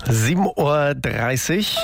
7:30 Uhr.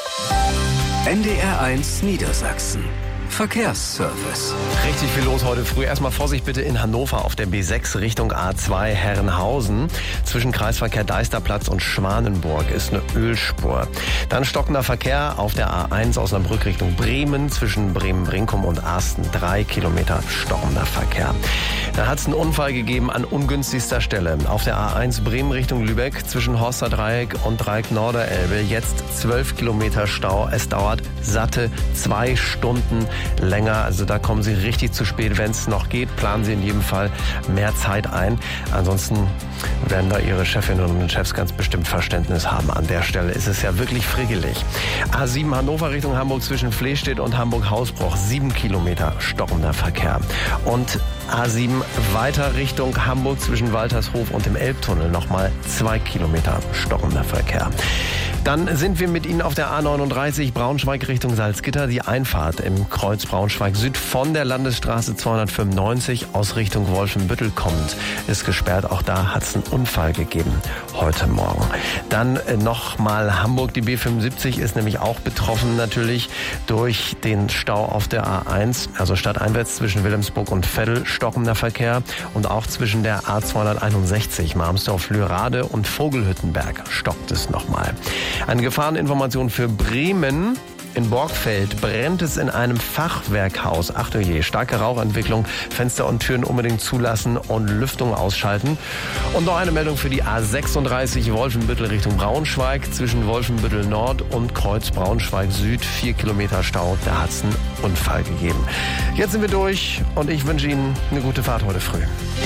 NDR1 Niedersachsen. Verkehrsservice. Richtig viel los heute früh. Erstmal Vorsicht bitte in Hannover auf der B6 Richtung A2 Herrenhausen. Zwischen Kreisverkehr Deisterplatz und Schwanenburg ist eine Ölspur. Dann stockender Verkehr auf der A1 Osnabrück Richtung Bremen. Zwischen Bremen-Brinkum und Arsten 3 Kilometer stockender Verkehr. Dann hat es einen Unfall gegeben an ungünstigster Stelle. Auf der A1 Bremen Richtung Lübeck zwischen Horster Dreieck und Dreieck Norderelbe. Jetzt 12 Kilometer Stau. Es dauert satte 2 Stunden länger. Also da kommen Sie richtig zu spät. Wenn es noch geht, planen Sie in jedem Fall mehr Zeit ein. Ansonsten werden da Ihre Chefinnen und Chefs ganz bestimmt Verständnis haben. An der Stelle ist es ja wirklich frickelig. A7 Hannover Richtung Hamburg zwischen Flehstedt und Hamburg-Hausbruch. 7 Kilometer stockender Verkehr. Und A7 weiter Richtung Hamburg zwischen Waltershof und dem Elbtunnel. Nochmal 2 Kilometer stockender Verkehr. Dann sind wir mit Ihnen auf der A39 Braunschweig Richtung Salzgitter. Die Einfahrt im Kreuz Braunschweig Süd von der Landesstraße 295 aus Richtung Wolfenbüttel kommend ist gesperrt. Auch da hat es einen Unfall gegeben heute Morgen. Dann nochmal Hamburg. Die B75 ist nämlich auch betroffen natürlich durch den Stau auf der A1. Also stadteinwärts zwischen Wilhelmsburg und Veddel stockender Verkehr. Und auch zwischen der A261 Marmsdorf-Lührade und Vogelhüttenberg stockt es nochmal. Eine Gefahreninformation für Bremen. In Borgfeld brennt es in einem Fachwerkhaus. Ach du je, starke Rauchentwicklung. Fenster und Türen unbedingt zulassen und Lüftung ausschalten. Und noch eine Meldung für die A36 Wolfenbüttel Richtung Braunschweig. Zwischen Wolfenbüttel Nord und Kreuz Braunschweig Süd 4 Kilometer Stau. Da hat es einen Unfall gegeben. Jetzt sind wir durch und ich wünsche Ihnen eine gute Fahrt heute früh.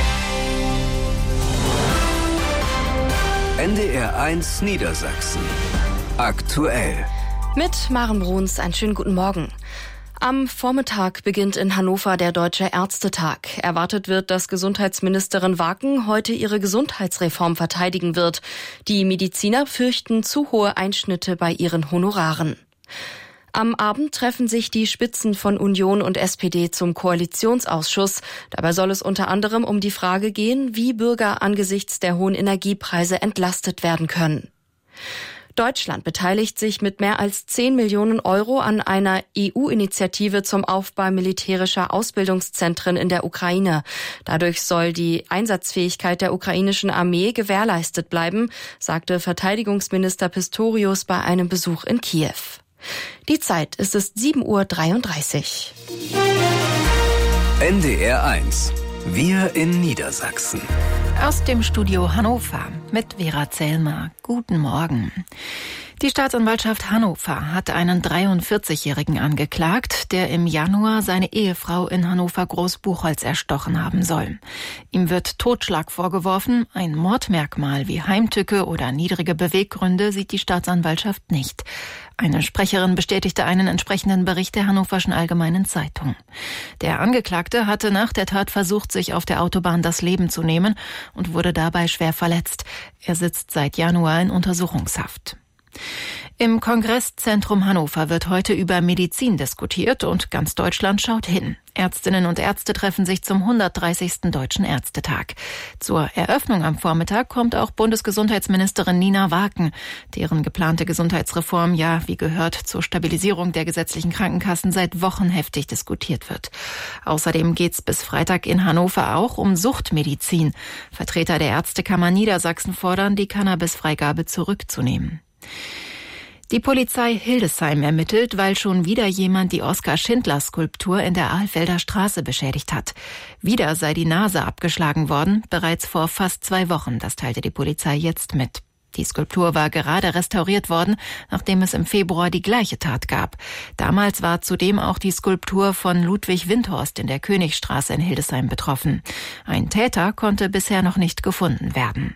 NDR1 Niedersachsen. Aktuell. Mit Maren Bruns, einen schönen guten Morgen. Am Vormittag beginnt in Hannover der Deutsche Ärztetag. Erwartet wird, dass Gesundheitsministerin Waken heute ihre Gesundheitsreform verteidigen wird. Die Mediziner fürchten zu hohe Einschnitte bei ihren Honoraren. Am Abend treffen sich die Spitzen von Union und SPD zum Koalitionsausschuss. Dabei soll es unter anderem um die Frage gehen, wie Bürger angesichts der hohen Energiepreise entlastet werden können. Deutschland beteiligt sich mit mehr als 10 Millionen Euro an einer EU-Initiative zum Aufbau militärischer Ausbildungszentren in der Ukraine. Dadurch soll die Einsatzfähigkeit der ukrainischen Armee gewährleistet bleiben, sagte Verteidigungsminister Pistorius bei einem Besuch in Kiew. Die Zeit ist 7:33 Uhr. NDR1. Wir in Niedersachsen. Aus dem Studio Hannover mit Vera Zellmer. Guten Morgen. Die Staatsanwaltschaft Hannover hat einen 43-Jährigen angeklagt, der im Januar seine Ehefrau in Hannover-Großbuchholz erstochen haben soll. Ihm wird Totschlag vorgeworfen. Ein Mordmerkmal wie Heimtücke oder niedrige Beweggründe sieht die Staatsanwaltschaft nicht. Eine Sprecherin bestätigte einen entsprechenden Bericht der Hannoverschen Allgemeinen Zeitung. Der Angeklagte hatte nach der Tat versucht, sich auf der Autobahn das Leben zu nehmen und wurde dabei schwer verletzt. Er sitzt seit Januar in Untersuchungshaft. Im Kongresszentrum Hannover wird heute über Medizin diskutiert und ganz Deutschland schaut hin. Ärztinnen und Ärzte treffen sich zum 130. Deutschen Ärztetag. Zur Eröffnung am Vormittag kommt auch Bundesgesundheitsministerin Nina Waken, deren geplante Gesundheitsreform ja, wie gehört, zur Stabilisierung der gesetzlichen Krankenkassen seit Wochen heftig diskutiert wird. Außerdem geht's bis Freitag in Hannover auch um Suchtmedizin. Vertreter der Ärztekammer Niedersachsen fordern, die Cannabisfreigabe zurückzunehmen. Die Polizei Hildesheim ermittelt, weil schon wieder jemand die Oskar-Schindler-Skulptur in der Ahlfelder Straße beschädigt hat. Wieder sei die Nase abgeschlagen worden, bereits vor fast 2 Wochen. Das teilte die Polizei jetzt mit. Die Skulptur war gerade restauriert worden, nachdem es im Februar die gleiche Tat gab. Damals war zudem auch die Skulptur von Ludwig Windhorst in der Königstraße in Hildesheim betroffen. Ein Täter konnte bisher noch nicht gefunden werden.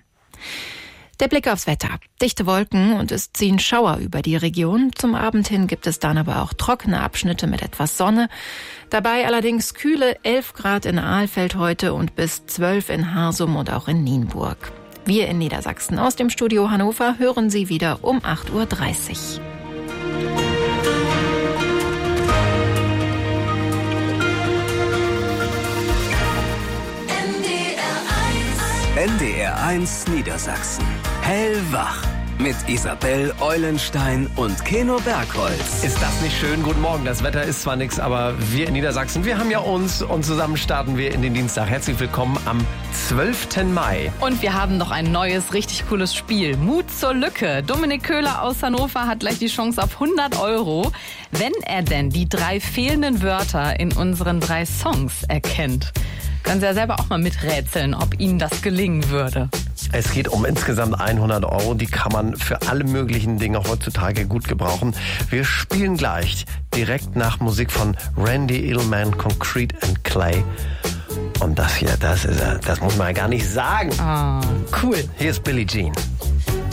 Der Blick aufs Wetter. Dichte Wolken und es ziehen Schauer über die Region. Zum Abend hin gibt es dann aber auch trockene Abschnitte mit etwas Sonne. Dabei allerdings kühle 11 Grad in Ahlfeld heute und bis 12 in Harsum und auch in Nienburg. Wir in Niedersachsen aus dem Studio Hannover hören Sie wieder um 8:30 Uhr. NDR1 Niedersachsen. Hellwach. mit Isabel Eulenstein und Keno Bergholz. Ist das nicht schön? Guten Morgen. Das Wetter ist zwar nichts, aber wir in Niedersachsen, wir haben ja uns und zusammen starten wir in den Dienstag. Herzlich willkommen am 12. Mai. Und wir haben noch ein neues, richtig cooles Spiel. Mut zur Lücke. Dominik Köhler aus Hannover hat gleich die Chance auf 100 €, wenn er denn die 3 fehlenden Wörter in unseren 3 Songs erkennt. Können Sie ja selber auch mal miträtseln, ob Ihnen das gelingen würde. Es geht um insgesamt 100 €. Die kann man für alle möglichen Dinge heutzutage gut gebrauchen. Wir spielen gleich direkt nach Musik von Randy Edelman, Concrete and Clay. Und das hier, das muss man ja gar nicht sagen. Ah, cool. Hier ist Billie Jean.